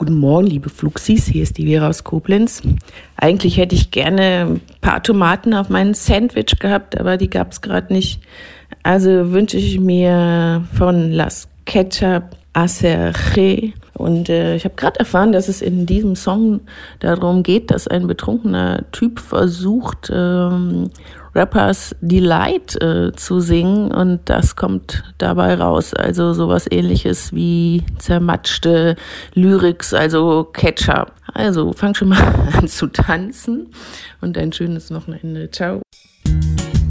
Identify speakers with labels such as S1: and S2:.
S1: Guten Morgen, liebe Fluxis, hier ist die Vera aus Koblenz. Eigentlich hätte ich gerne ein paar Tomaten auf mein Sandwich gehabt, aber die gab es gerade nicht. Also wünsche ich mir von Las Ketchup Acerre. Und ich habe gerade erfahren, dass es in diesem Song darum geht, dass ein betrunkener Typ versucht, Rappers Delight zu singen, und das kommt dabei raus. Also sowas Ähnliches wie zermatschte Lyrics, also Ketchup. Also fang schon mal an zu tanzen und ein schönes Wochenende. Ciao.